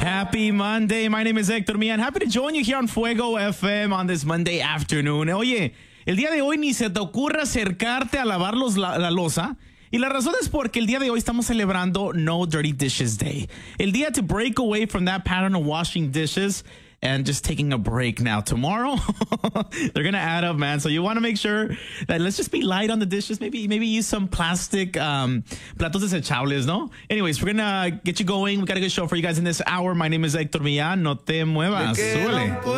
Happy Monday. My name is Héctor Millán. Happy to join you here on Fuego FM on this Monday afternoon. Oye, el día de hoy ni se te ocurra acercarte a lavar la loza. Y la razón es porque el día de hoy estamos celebrando No Dirty Dishes Day. El día to break away from that pattern of washing dishes and just taking a break now. Tomorrow, they're going to add up, man. So you want to make sure that let's just be light on the dishes. Maybe use some plastic platos desechables, no? Anyways, we're going to get you going. We got a good show for you guys in this hour. My name is Héctor Millán. No te muevas. Súbele.